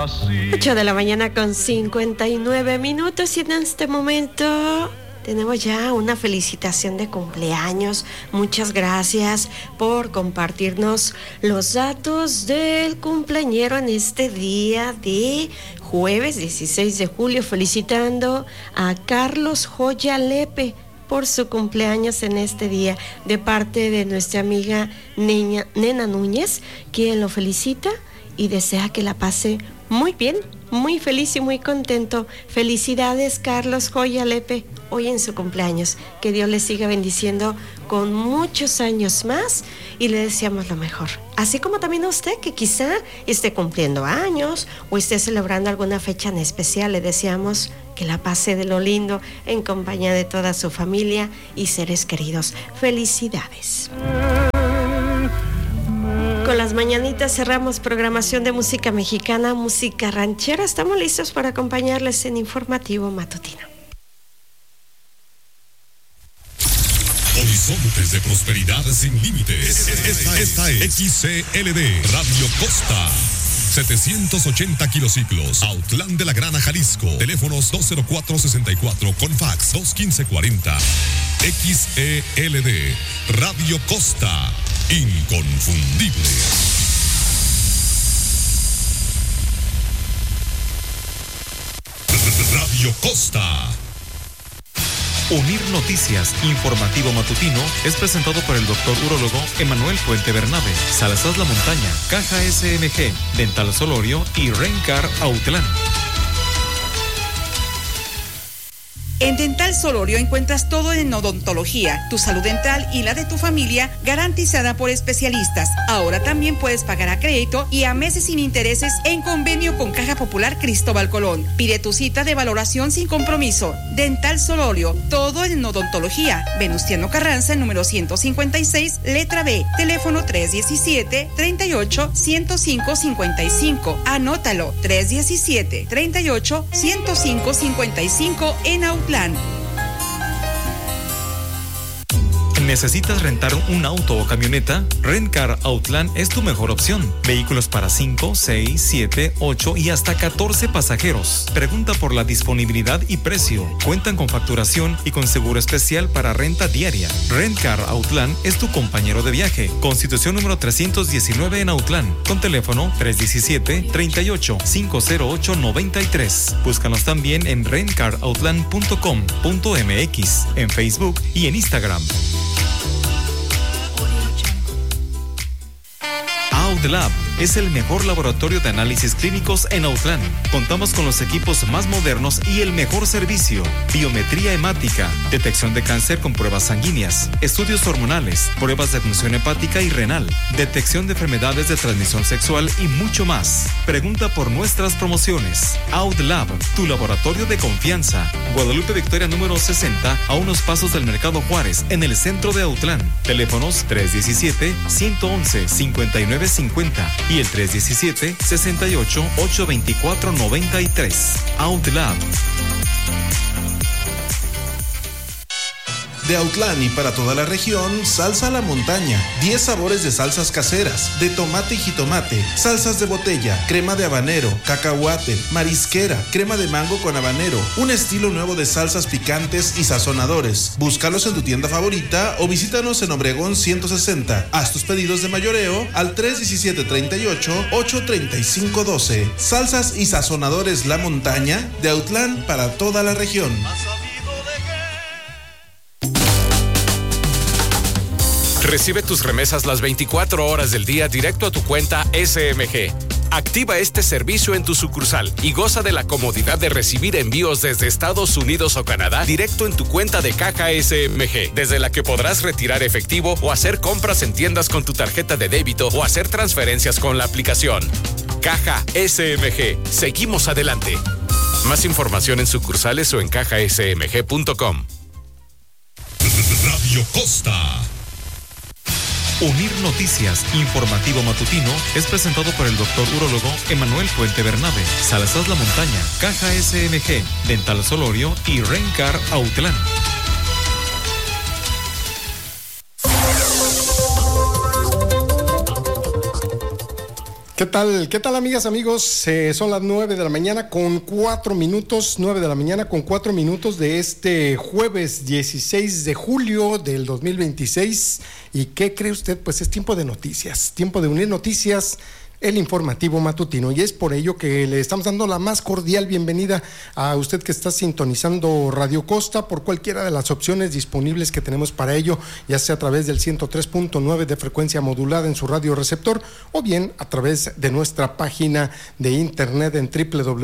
8 de la mañana con 59 minutos y en este momento tenemos ya una felicitación de cumpleaños. Muchas gracias por compartirnos los datos del cumpleañero en este día de jueves 16 de julio, felicitando a Carlos Joya Lepe por su cumpleaños en este día, de parte de nuestra amiga Nena Núñez, quien lo felicita y desea que la pase muy bien, muy feliz y muy contento. Felicidades, Carlos Joya Lepe, hoy en su cumpleaños. Que Dios le siga bendiciendo con muchos años más y le deseamos lo mejor. Así como también a usted, que quizá esté cumpliendo años o esté celebrando alguna fecha en especial, le deseamos que la pase de lo lindo en compañía de toda su familia y seres queridos. Felicidades. Con las mañanitas cerramos programación de música mexicana, música ranchera. Estamos listos para acompañarles en Informativo Matutino. Horizontes de prosperidad sin límites. Esta es XCLD Radio Costa. 780 kilociclos, Autlán de la Grana, Jalisco. Teléfonos 204-64 con fax 215-40. XELD Radio Costa, inconfundible. Radio Costa. Unir Noticias, Informativo Matutino, es presentado por el doctor urólogo Emanuel Puente Bernabe, Salazar La Montaña, Caja SMG, Dental Solorio y Rencar Autlán. En Dental Solorio encuentras todo en odontología, tu salud dental y la de tu familia garantizada por especialistas. Ahora también puedes pagar a crédito y a meses sin intereses en convenio con Caja Popular Cristóbal Colón. Pide tu cita de valoración sin compromiso. Dental Solorio, todo en odontología. Venustiano Carranza, número 156, letra B. Teléfono 317-38-105-55. Anótalo, 317-38-105-55 en Autlán. ¿Necesitas rentar un auto o camioneta? Rentcar Autlán es tu mejor opción. Vehículos para 5, 6, 7, 8 y hasta 14 pasajeros. Pregunta por la disponibilidad y precio. Cuentan con facturación y con seguro especial para renta diaria. Rentcar Autlán es tu compañero de viaje. Constitución número 319 en Autlán. Con teléfono 317-38-508-93. Búscanos también en rentcarautlan.com.mx, en Facebook y en Instagram. Autlab es el mejor laboratorio de análisis clínicos en Autlán. Contamos con los equipos más modernos y el mejor servicio. Biometría hemática, detección de cáncer con pruebas sanguíneas, estudios hormonales, pruebas de función hepática y renal, detección de enfermedades de transmisión sexual y mucho más. Pregunta por nuestras promociones. Autlab, tu laboratorio de confianza. Guadalupe Victoria número 60, a unos pasos del Mercado Juárez, en el centro de Autlán. Teléfonos 317-111-5950 y el 317-68-824-93. Autlab. De Autlán y para toda la región, Salsa La Montaña. 10 sabores de salsas caseras, de tomate y jitomate, salsas de botella, crema de habanero, cacahuate, marisquera, crema de mango con habanero, un estilo nuevo de salsas picantes y sazonadores. Búscalos en tu tienda favorita o visítanos en Obregón 160. Haz tus pedidos de mayoreo al 317-38-835-12. Salsas y sazonadores La Montaña, de Autlán para toda la región. Recibe tus remesas las 24 horas del día directo a tu cuenta SMG. Activa este servicio en tu sucursal y goza de la comodidad de recibir envíos desde Estados Unidos o Canadá directo en tu cuenta de Caja SMG, desde la que podrás retirar efectivo o hacer compras en tiendas con tu tarjeta de débito o hacer transferencias con la aplicación. Caja SMG. Seguimos adelante. Más información en sucursales o en cajasmg.com. Radio Costa. Unir Noticias, Informativo Matutino, es presentado por el doctor urólogo Emanuel Puente Bernabe, Salazar La Montaña, Caja SMG, Dental Solorio y Rencar Autlán. ¿Qué tal amigas, amigos? Son las 9 de la mañana con 4 minutos, 9 de la mañana con 4 minutos de este jueves 16 de julio del 2026. ¿Y qué cree usted? Pues es tiempo de noticias, tiempo de unir noticias, el informativo matutino, y es por ello que le estamos dando la más cordial bienvenida a usted que está sintonizando Radio Costa por cualquiera de las opciones disponibles que tenemos para ello, ya sea a través del 103.9 de frecuencia modulada en su radio receptor o bien a través de nuestra página de internet en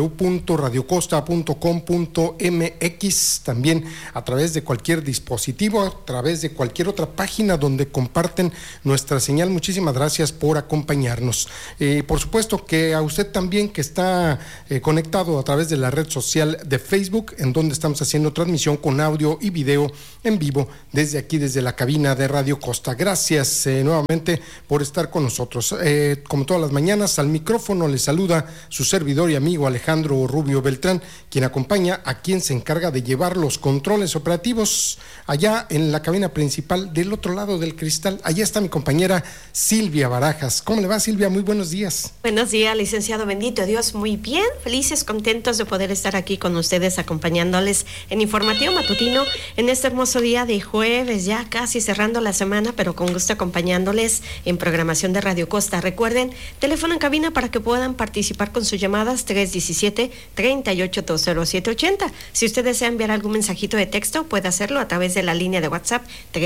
www.radiocosta.com.mx, también a través de cualquier dispositivo, a través de cualquier otra página donde comparten nuestra señal. Muchísimas gracias por acompañarnos. Por supuesto que a usted también que está conectado a través de la red social de Facebook, en donde estamos haciendo transmisión con audio y video en vivo desde aquí, desde la cabina de Radio Costa. Gracias nuevamente por estar con nosotros. Como todas las mañanas, al micrófono le saluda su servidor y amigo Alejandro Rubio Beltrán, quien acompaña a quien se encarga de llevar los controles operativos allá en la cabina principal del otro lado del cristal. Allá está mi compañera Silvia Barajas. ¿Cómo le va, Silvia? Muy buenos días. Buenos días, licenciado. Bendito Dios, muy bien, felices, contentos de poder estar aquí con ustedes acompañándoles en Informativo Matutino en este hermoso día de jueves, ya casi cerrando la semana, pero con gusto acompañándoles en programación de Radio Costa. Recuerden, teléfono en cabina para que puedan participar con sus llamadas 317-3820-780. Si usted desea enviar algún mensajito de texto, puede hacerlo a través de la línea de WhatsApp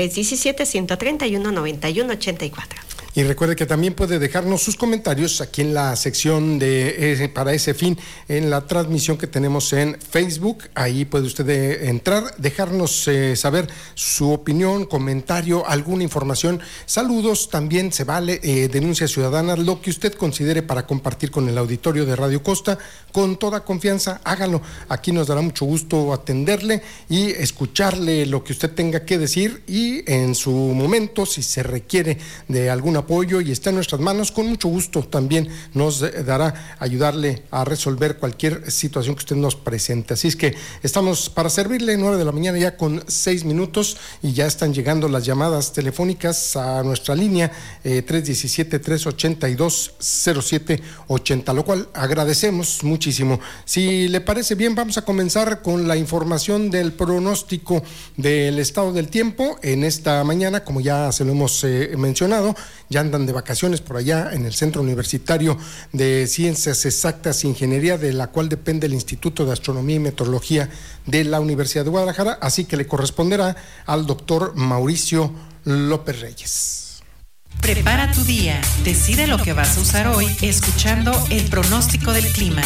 317-131-9184. Y recuerde que también puede dejarnos sus comentarios aquí en la sección de para ese fin, en la transmisión que tenemos en Facebook. Ahí puede usted entrar, dejarnos saber su opinión, comentario, alguna información, saludos, también se vale, denuncias ciudadanas, lo que usted considere para compartir con el auditorio de Radio Costa. Con toda confianza, hágalo. Aquí nos dará mucho gusto atenderle y escucharle lo que usted tenga que decir, y en su momento, si se requiere de algún apoyo y está en nuestras manos, con mucho gusto también nos dará ayudarle a resolver cualquier situación que usted nos presente. Así es que estamos para servirle, 9 de la mañana ya con 6 minutos, y ya están llegando las llamadas telefónicas a nuestra línea 317-382-0780, lo cual agradecemos muchísimo. Si le parece bien, vamos a comenzar con la información del pronóstico del estado del tiempo en esta mañana. Como ya se lo hemos mencionado, ya andan de vacaciones por allá en el Centro Universitario de Ciencias Exactas e Ingeniería, de la cual depende el Instituto de Astronomía y Meteorología de la Universidad de Guadalajara, así que le corresponderá al doctor Mauricio López Reyes. Prepara tu día, decide lo que vas a usar hoy escuchando el pronóstico del clima.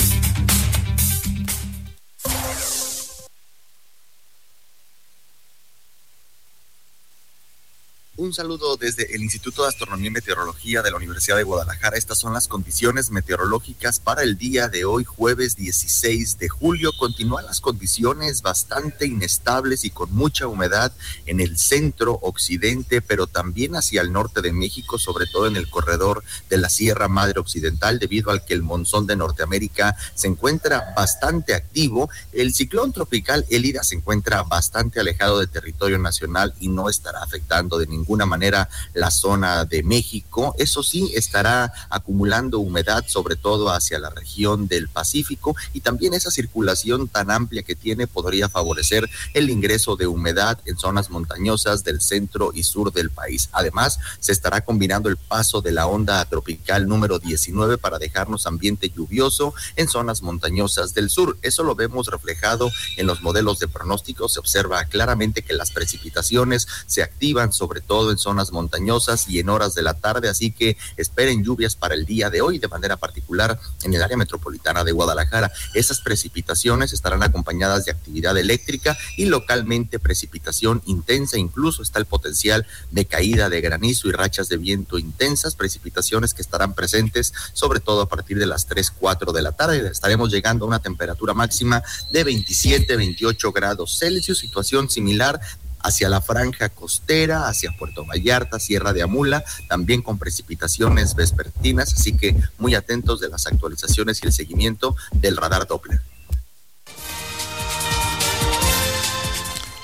Un saludo desde el Instituto de Astronomía y Meteorología de la Universidad de Guadalajara. Estas son las condiciones meteorológicas para el día de hoy, jueves 16 de julio. Continúan las condiciones bastante inestables y con mucha humedad en el centro occidente, pero también hacia el norte de México, sobre todo en el corredor de la Sierra Madre Occidental, debido al que el monzón de Norteamérica se encuentra bastante activo. El ciclón tropical Elida se encuentra bastante alejado del territorio nacional y no estará afectando de ninguna manera la zona de México. Eso sí, estará acumulando humedad, sobre todo hacia la región del Pacífico, y también esa circulación tan amplia que tiene podría favorecer el ingreso de humedad en zonas montañosas del centro y sur del país. Además, se estará combinando el paso de la onda tropical número 19 para dejarnos ambiente lluvioso en zonas montañosas del sur. Eso lo vemos reflejado en los modelos de pronóstico. Se observa claramente que las precipitaciones se activan sobre todo en zonas montañosas y en horas de la tarde, así que esperen lluvias para el día de hoy, de manera particular en el área metropolitana de Guadalajara. Esas precipitaciones estarán acompañadas de actividad eléctrica y localmente precipitación intensa. Incluso está el potencial de caída de granizo y rachas de viento intensas, precipitaciones que estarán presentes sobre todo a partir de las 3, 4 de la tarde. Estaremos llegando a una temperatura máxima de 27, 28 grados Celsius, situación similar hacia la franja costera, hacia Puerto Vallarta, Sierra de Amula, también con precipitaciones vespertinas, así que muy atentos de las actualizaciones y el seguimiento del radar Doppler.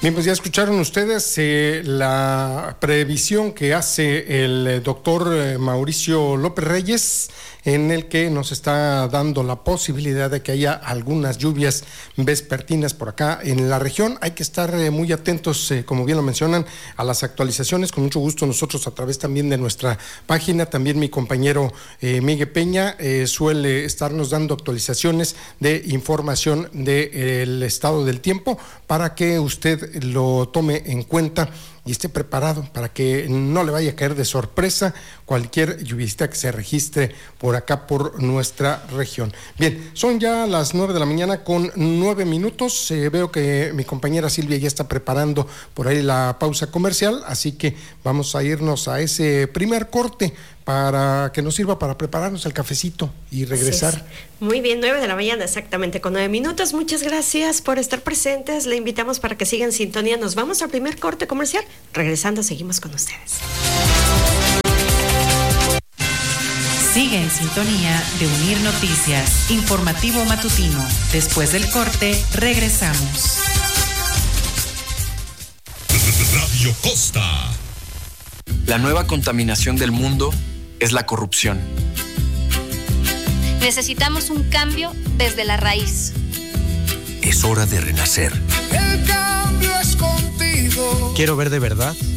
Bien, pues ya escucharon ustedes la previsión que hace el doctor Mauricio López Reyes, en el que nos está dando la posibilidad de que haya algunas lluvias vespertinas por acá en la región. Hay que estar muy atentos, como bien lo mencionan, a las actualizaciones. Con mucho gusto nosotros, a través también de nuestra página, también mi compañero Miguel Peña suele estarnos dando actualizaciones de información del estado del tiempo para que usted lo tome en cuenta y esté preparado para que no le vaya a caer de sorpresa cualquier lluvia que se registre por acá, por nuestra región. Bien, son ya las 9 de la mañana con 9 minutos. Veo que mi compañera Silvia ya está preparando por ahí la pausa comercial, así que vamos a irnos a ese primer corte para que nos sirva para prepararnos el cafecito y regresar. Sí. Muy bien, 9 de la mañana exactamente con 9 minutos. Muchas gracias por estar presentes. Le invitamos para que sigan en sintonía. Nos vamos al primer corte comercial. Regresando, seguimos con ustedes. Sigue en sintonía de Unir Noticias, informativo matutino. Después del corte, regresamos. Radio Costa. La nueva contaminación del mundo es la corrupción. Necesitamos un cambio desde la raíz. Es hora de renacer. El cambio es contigo. Quiero ver de verdad